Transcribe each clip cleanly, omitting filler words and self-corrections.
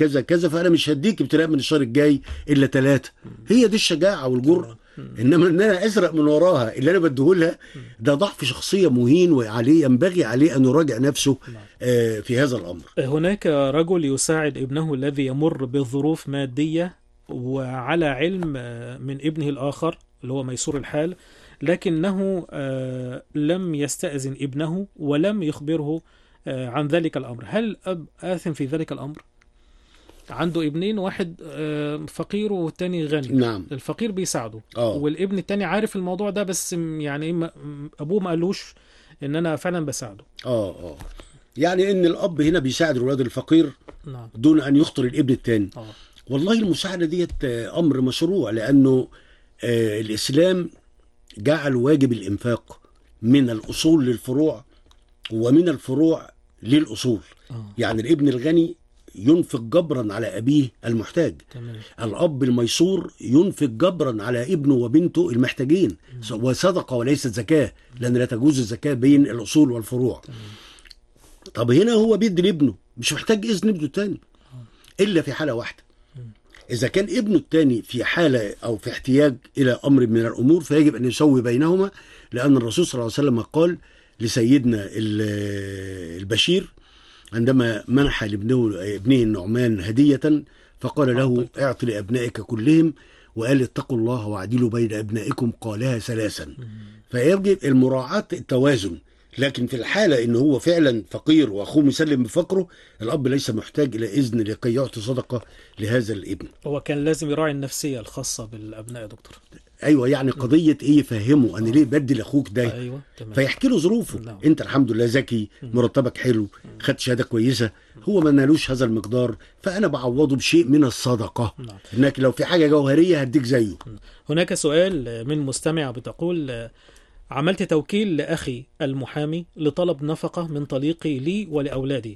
كذا كذا، فانا مش هديك ابتلاء من الشهر الجاي الا 3. هي دي الشجاعه والجرأه. انما ان انا ازرق من وراها اللي انا بديهولها، ده ضعف شخصيه مهين، وعليه ينبغي عليه ان يراجع نفسه في هذا الامر. هناك رجل يساعد ابنه الذي يمر بظروف مادية وعلى علم من ابنه الآخر اللي هو ميسور الحال، لكنه لم يستأذن ابنه ولم يخبره عن ذلك الأمر. هل الأب آثم في ذلك الأمر؟ عنده ابنين، واحد فقير والتاني غني. نعم. الفقير بيساعده والابن التاني عارف الموضوع ده، بس يعني أبوه ما قالوش إن أنا فعلا بساعده. يعني ان الاب هنا بيساعد الولاد الفقير نعم. دون ان يخطر الابن الثاني. والله المساعده ديت امر مشروع، لانه الاسلام جعل واجب الانفاق من الاصول للفروع ومن الفروع للاصول. يعني الابن الغني ينفق جبرا على ابيه المحتاج. تمام. الاب الميسور ينفق جبرا على ابنه وبنته المحتاجين، وصدقه وليست زكاه، لان لا تجوز الزكاه بين الاصول والفروع. تمام. طب هنا هو بيدي لابنه، مش محتاج اذن ابنه الثاني الا في حاله واحده. اذا كان ابنه الثاني في حاله او في احتياج الى امر من الامور، فيجب ان يسوي بينهما، لان الرسول صلى الله عليه وسلم قال لسيدنا البشير عندما منح لابنه النعمان هديه، فقال له اعط لابنائك كلهم، وقال اتقوا الله واعدلوا بين ابنائكم، قالها 3. فيجب المراعاه التوازن. لكن في الحالة إن هو فعلا فقير وأخوه مسلم بفقره، الأب ليس محتاج إلى إذن لكي يعطي صدقة لهذا الابن. هو كان لازم يراعي النفسية الخاصة بالأبناء يا دكتور. أيوة، يعني قضية إيه، يفهمه أنا ليه بدي لأخوك ده. أيوة. تمام. فيحكي له ظروفه. أنت الحمد لله ذكي، مرتبك حلو، خدت شهادة كويسة، هو ما نالوش هذا المقدار، فأنا بعوضه بشيء من الصدقة. إنك لو في حاجة جوهرية هديك زيه. هناك سؤال من مستمعة بتقول: عملت توكيل لأخي المحامي لطلب نفقة من طليقي لي ولأولادي،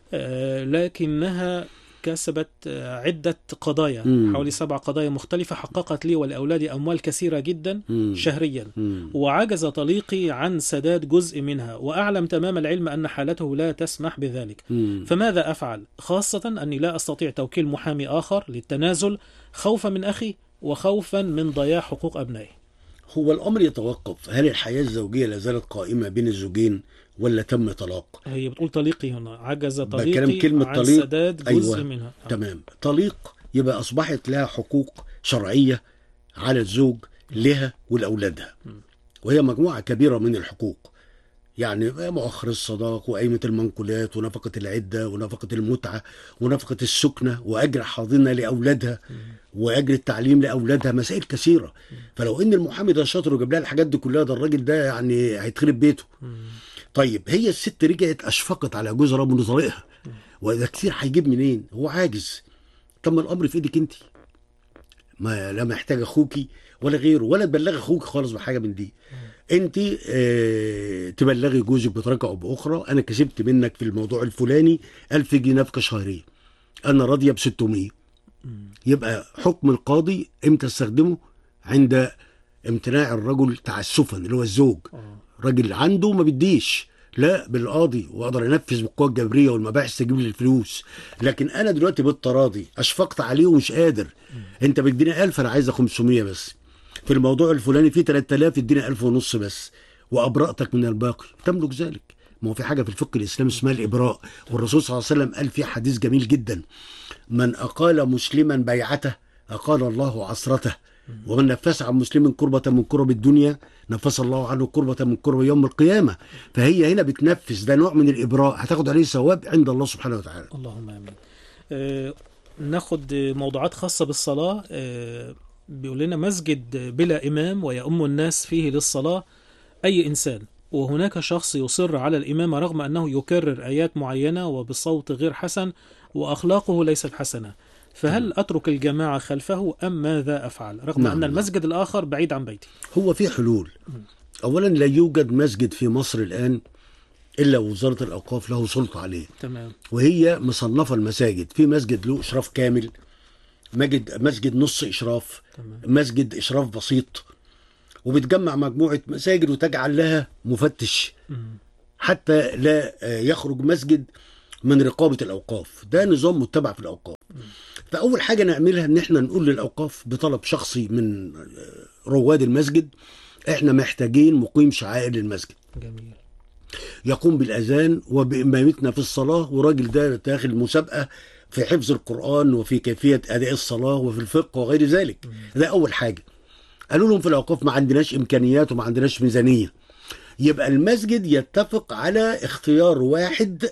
لكنها كسبت عدة قضايا، حوالي 7 قضايا مختلفة، حققت لي ولأولادي أموال كثيرة جدا شهريا، وعجز طليقي عن سداد جزء منها، وأعلم تمام العلم أن حالته لا تسمح بذلك. فماذا أفعل، خاصة أني لا أستطيع توكيل محامي آخر للتنازل خوفا من أخي وخوفا من ضياع حقوق أبنائي؟ هو الأمر يتوقف، هل الحياة الزوجية لازالت قائمة بين الزوجين ولا تم طلاق؟ هي بتقول طليقي هنا، عجز طليقي بكلام كلمة عن طليق. سداد جزء منها. تمام. طليق يبقى أصبحت لها حقوق شرعية على الزوج لها ولأولادها، وهي مجموعة كبيرة من الحقوق، يعني مؤخر الصداق وقيمة المنقولات ونفقة العدة ونفقة المتعة ونفقة السكنة وأجر حاضنة لأولادها وأجر التعليم لأولادها، مسائل كثيرة. فلو إن المحامي ده شاطر وجاب لها الحاجات دي كلها، ده الراجل ده يعني هيتخرب بيته. طيب هي الست رجعت أشفقت على جوزها رغم إنه طليقها، وإذا كتير هيجيب منين؟ هو عاجز. طب ما الأمر في إيدك أنت، ما لا محتاج أخوكي ولا غيره، ولا تبلغ أخوك خالص بحاجة من دي. انت تبلغي جوزك بطريقه او باخرى، انا كسبت منك في الموضوع الفلاني 1000 جنيه نفقه شهريه، انا راضيه ب 600. يبقى حكم القاضي امتى استخدمه؟ عند امتناع الرجل تعسفا، اللي هو الزوج. راجل عنده ما بيديش، لا بالقاضي، واقدر انفذ بالقوه الجبريه والمباحث تجيب لي الفلوس. لكن انا دلوقتي بالتراضي اشفقت عليه ومش قادر، انت بتديني 1000 انا عايزه 500 بس، في الموضوع الفلاني في 3000 ادينا 1500 بس، وابرأتك من الباقي، تملك ذلك. ما هو في حاجه في الفقه الاسلامي اسمها الابراء، والرسول صلى الله عليه وسلم قال فيه حديث جميل جدا: من اقال مسلما بيعته اقال الله عثرته، ومن نفس عن مسلم كربة من كرب الدنيا نفس الله عنه كربة من كرب يوم القيامة. فهي هنا بتنفس، ده نوع من الإبراء، هتاخد عليه ثواب عند الله سبحانه وتعالى. اللهم آمين. ناخد موضوعات خاصة بالصلاة. بيقول لنا: مسجد بلا إمام ويؤم الناس فيه للصلاة أي إنسان، وهناك شخص يصر على الإمامة رغم أنه يكرر آيات معينة وبصوت غير حسن وأخلاقه ليست حسنة، فهل أترك الجماعة خلفه أم ماذا أفعل رغم أن المسجد الآخر بعيد عن بيتي؟ هو في حلول. أولا لا يوجد مسجد في مصر الآن إلا وزارة الأوقاف له سلطة عليه. تمام. وهي مصنفة المساجد، في مسجد له إشراف كامل، مسجد نص إشراف، تمام. مسجد إشراف بسيط، وبتجمع مجموعة مساجد وتجعل لها مفتش حتى لا يخرج مسجد من رقابة الأوقاف. ده نظام متبع في الأوقاف. فأول حاجة نعملها إن إحنا نقول للأوقاف بطلب شخصي من رواد المسجد: إحنا محتاجين مقيم شعائر للمسجد جميل. يقوم بالأذان وبإمامتنا في الصلاة، وراجل ده داخل مسابقة في حفظ القرآن وفي كيفية أداء الصلاة وفي الفقه وغير ذلك. ده أول حاجة. قالوا لهم في الأوقاف ما عندناش إمكانيات وما عندناش ميزانية. يبقى المسجد يتفق على اختيار واحد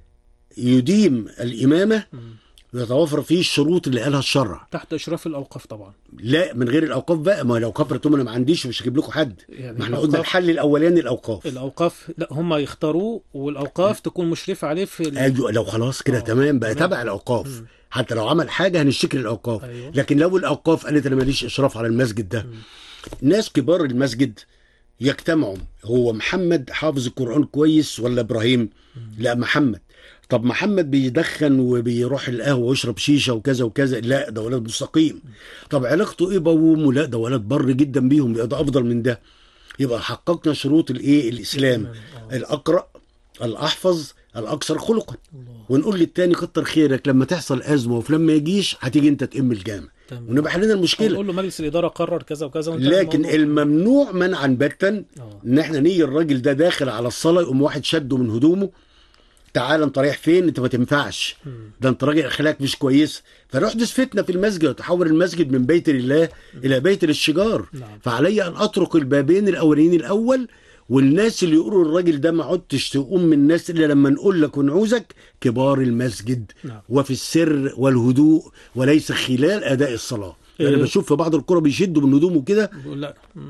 يديم الإمامة ويتوفر فيه الشروط اللي قالها الشرع، تحت إشراف الأوقاف طبعا. لا من غير الأوقاف بقى. ما الأوقاف قلت انا ما عنديش مش هجيب لكم حد. يعني ما احنا قلنا الحل الأولاني الأوقاف. لا هم يختاروه والأوقاف تكون مشرفة عليه في أيوة لو خلاص كده تمام بقى تبع الأوقاف. حتى لو عمل حاجة هنشتكي للأوقاف. أيوة. لكن لو الأوقاف قالت أنا ماليش إشراف على المسجد ده، ناس كبار المسجد يجتمعوا: هو محمد حافظ القرآن كويس ولا إبراهيم؟ لا محمد. طب محمد بيدخن وبيروح القهوة ويشرب شيشة وكذا وكذا؟ لا ده ولد مستقيم. طب علاقته ايه بابوه؟ لا ده ولد بر جدا بيهم، ده افضل من ده. يبقى حققنا شروط الايه؟ الاسلام: الاقرأ، الاحفظ، الاكثر خلقا. ونقول للتاني كتر خيرك، لما تحصل ازمه وفلان ما يجيش هتيجي انت تئم الجامع ونبقى حلينا المشكله. نقول له مجلس الاداره قرر كذا وكذا. لكن الممنوع منعا باتا ان احنا نيجي الراجل ده داخل على الصلاه يقوم واحد شده من هدومه: تعال انت رايح فين؟ انت ما تنفعش، ده انت راجل اخلاق مش كويس. فنحدث فتنه في المسجد وتحول المسجد من بيت لله الى بيت للشجار. فعلي ان اطرق البابين الاولين الاول، والناس اللي يقولوا الراجل ده ما عدتش تقوم من الناس الا لما نقول لك ونعوزك كبار المسجد. وفي السر والهدوء وليس خلال اداء الصلاه. انا بشوف في بعض القرى بيشدوا من هدومه كده. لا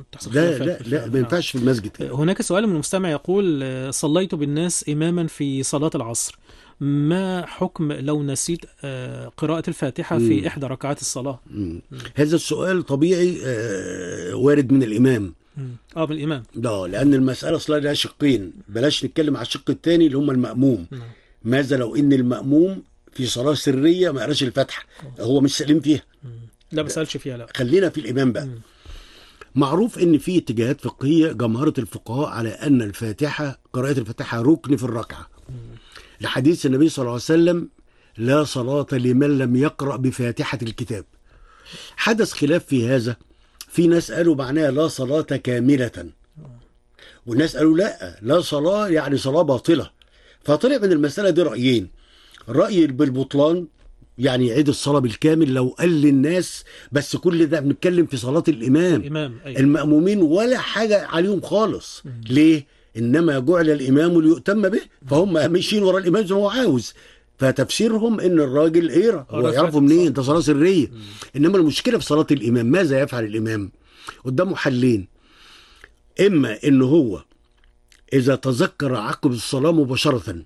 لا ما ينفعش في المسجد. هناك سؤال من المستمع يقول: صليت بالناس اماما في صلاه العصر، ما حكم لو نسيت قراءة الفاتحة في إحدى ركعات الصلاة؟ هذا السؤال طبيعي وارد من الإمام. من الإمام. لا، لأن المسألة أصلا لها شقين، بلاش نتكلم على الشق الثاني اللي هم المأموم. ماذا لو إن المأموم في صلاة سرية ما قراش الفاتحة، هو مش سليم فيها؟ لا ما سألش فيها. لا خلينا في الإمام بقى. معروف إن في اتجاهات فقهية جمهرة الفقهاء على أن الفاتحة، قراءة الفاتحة ركن في الركعة، لحديث النبي صلى الله عليه وسلم: لا صلاة لمن لم يقرأ بفاتحة الكتاب. حدث خلاف في هذا. في ناس قالوا معناها لا صلاة كاملة، والناس قالوا لا صلاة يعني صلاة باطلة. فطلع من المسألة دي رأيين: رأي بالبطلان، يعني يعيد الصلاة بالكامل لو قال للناس، بس كل ده بنتكلم في صلاة الإمام. أيوة. المأمومين ولا حاجة عليهم خالص. ليه؟ إنما جعل الإمام ليؤتم به، فهم ماشيين ورا الإمام زي ما هو عاوز. فتفسيرهم إن الراجل يقرأ، هو يعرفوا منين؟ ده صلاة سرية. إنما المشكلة في صلاة الإمام، ماذا يفعل الإمام؟ قدامه حلين: إما إن هو إذا تذكر عقب الصلاة مباشرة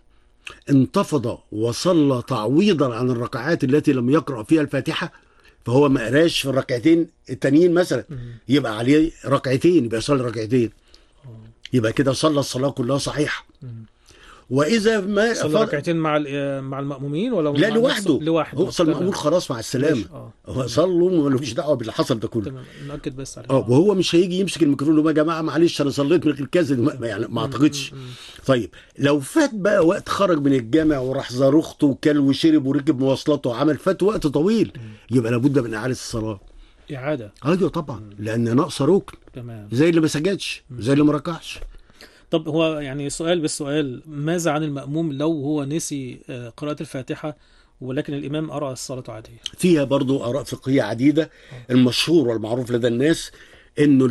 انتفض وصلى تعويضا عن الركعات التي لم يقرأ فيها الفاتحة، فهو ما قراش في الركعتين التانيين مثلا، يبقى عليه ركعتين، يبقى يصلي ركعتين، يبقى كده صلى الصلاة كلها صحيحة. وإذا ما صلى ركعتين مع المأمومين ولا لا لوحده هو صلى المأمون خلاص مع السلامة. هو صلوا ملوش دعوة باللي حصل ده كله. تمام، نأكد بس على وهو مش هيجي يمسك الميكروفون يا جماعة معلش أنا صليت من كذا، يعني ما أعتقدش. طيب لو فات بقى وقت، خرج من الجامع وراح زار أخته وكل وشرب وركب مواصلاته وعمل، فات وقت طويل، يبقى لابد من إعادة الصلاة. إعادة؟ أيوه طبعا، لأن ناقص ركن. تمام. زي اللي ما سجدش، زي اللي ما ركعش. طب هو يعني سؤال بالسؤال: ماذا عن المأموم لو هو نسي قراءة الفاتحة ولكن الإمام أرى الصلاة عادية؟ فيها برضو آراء فقهية عديدة. المشهور والمعروف لدى الناس إنه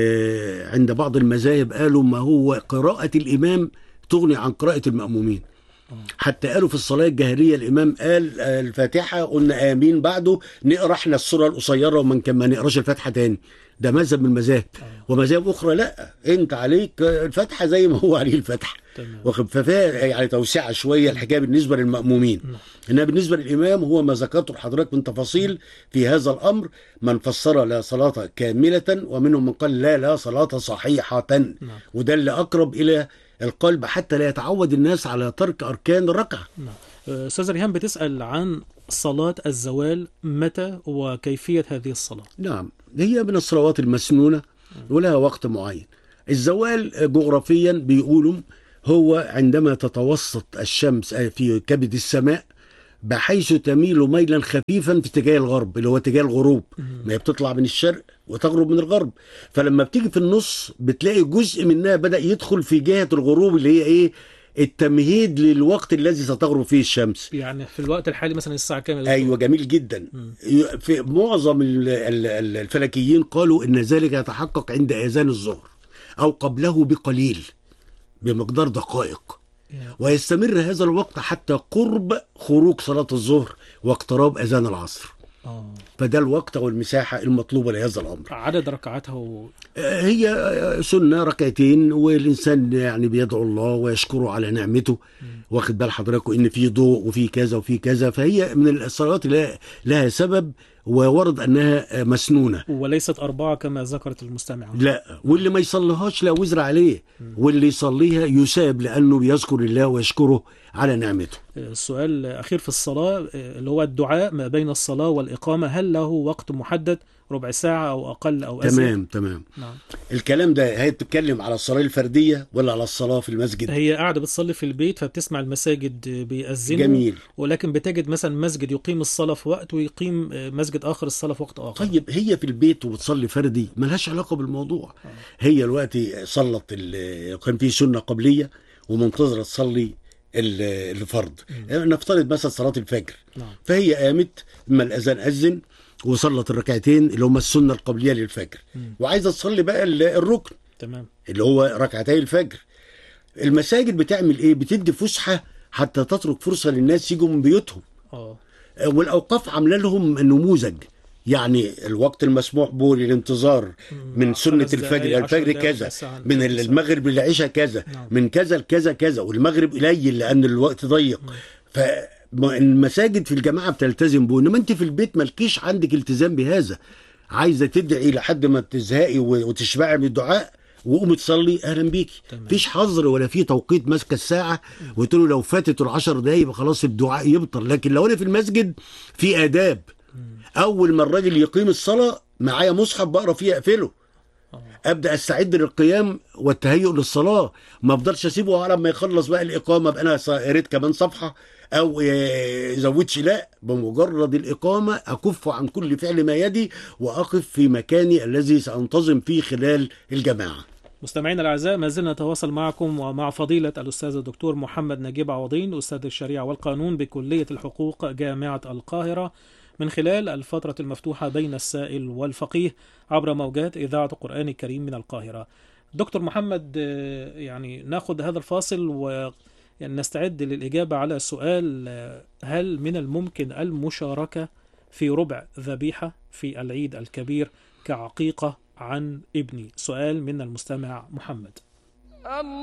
عند بعض المذاهب قالوا ما هو قراءة الإمام تغني عن قراءة المأمومين. حتى قالوا في الصلاة الجهرية الإمام قال الفاتحة قلنا آمين، بعده نقرأ احنا السورة القصيرة ومن كان ما نقراش الفاتحة تاني. ده مذهب من المذاهب. ومذاهب أخرى لا، أنت عليك الفاتحة زي ما هو عليه الفاتحة، ففيها يعني توسعة شوية الحكاية بالنسبة للمأمومين. إنها بالنسبة للإمام هو ما ذكرته لحضرتك من تفاصيل في هذا الأمر. من فسر لا صلاة كاملة، ومنهم من قال لا صلاة صحيحة. وده اللي أقرب إلى القلب حتى لا يتعود الناس على ترك أركان الركعة. أستاذ ريهام بتسأل عن صلاة الزوال، متى وكيفية هذه الصلاة؟ نعم، هي من الصلوات المسنونة ولها وقت معين. الزوال جغرافيا بيقولوا هو عندما تتوسط الشمس في كبد السماء بحيث تميل ميلا خفيفا في اتجاه الغرب اللي هو اتجاه الغروب. ما هي بتطلع من الشرق وتغرب من الغرب، فلما بتيجي في النص بتلاقي جزء منها بدأ يدخل في جهة الغروب اللي هي ايه؟ التمهيد للوقت الذي ستغرب فيه الشمس. يعني في الوقت الحالي مثلا الساعة كام؟ ايوه جميل جدا. في معظم الفلكيين قالوا ان ذلك يتحقق عند اذان الظهر او قبله بقليل بمقدار دقائق، ويستمر هذا الوقت حتى قرب خروج صلاة الظهر واقتراب أذان العصر. فده الوقت والمساحة المطلوبة لهذا الأمر. عدد ركعاتها هي سنة ركعتين، والإنسان يعني بيدعو الله ويشكره على نعمته. واخد بال حضراتكم إن في ضوء وفي كذا وفي كذا، فهي من الصلوات لها سبب وورد أنها مسنونة وليست 4 كما ذكرت المستمعة. لا، واللي ما يصليهاش لا وزر عليه، واللي يصليها يساب لأنه بيذكر الله ويشكره على نعمته. السؤال الأخير في الصلاة اللي هو الدعاء ما بين الصلاة والإقامة، هل له وقت محدد؟ ربع ساعة أو أقل أو أزيد؟ تمام. نعم. الكلام ده هي بتتكلم على الصلاة الفردية ولا على الصلاة في المسجد؟ هي قاعدة بتصلي في البيت فبتسمع المساجد بيأذنوا. جميل. ولكن بتجد مثلا مسجد يقيم الصلاة في وقت ويقيم مسجد آخر الصلاة في وقت آخر. طيب هي في البيت وبتصلي فردي ملهاش علاقة بالموضوع. هي الوقت صلت كان في سنة قبلية ومنتظرة تصلي الفرض. نفترض مثلا صلاة الفجر. فهي قامت اما الأذان أذن وصلت الركعتين اللي هم السنة القبلية للفجر، وعايزة تصلي بقى الركن. تمام. اللي هو ركعتي الفجر. المساجد بتعمل ايه؟ بتدي فسحة حتى تترك فرصة للناس يجوا من بيوتهم. والأوقاف عامله لهم نموذج، يعني الوقت المسموح به للانتظار من سنة الفجر كذا، من المغرب للعشاء كذا، من كذا لكذا كذا، والمغرب قليل لأن الوقت ضيق. فالمساجد في الجماعة بتلتزم به، انما انت في البيت مالكيش عندك التزام بهذا. عايزة تدعي لحد ما تزهقي وتشبعي من الدعاء وقومي تصلي، اهلا بيكي. مفيش حظر ولا في توقيت ماسكه الساعه وقلت له لو فاتت ال10 دقايق يبقى خلاص الدعاء يبطل. لكن لو انا في المسجد في اداب، اول ما الراجل يقيم الصلاه معايا مصحف بقرا فيه اقفله، ابدا استعد للقيام والتهيؤ للصلاه، ما افضلش اسيبه على ما يخلص بقى الاقامه بقى انا قريت كمان صفحه او زودش. لا، بمجرد الاقامه اكف عن كل فعل ما يدي واقف في مكاني الذي سانتظم فيه خلال الجماعه. مستمعينا الأعزاء، ما زلنا نتواصل معكم ومع فضيلة الأستاذ الدكتور محمد نجيب عوضين، أستاذ الشريعة والقانون بكلية الحقوق جامعة القاهرة، من خلال الفترة المفتوحة بين السائل والفقيه عبر موجات إذاعة القرآن الكريم من القاهرة. دكتور محمد، يعني ناخذ هذا الفاصل ونستعد للإجابة على سؤال: هل من الممكن المشاركة في ربع ذبيحة في العيد الكبير كعقيقة عن ابني؟ سؤال من المستمع محمد.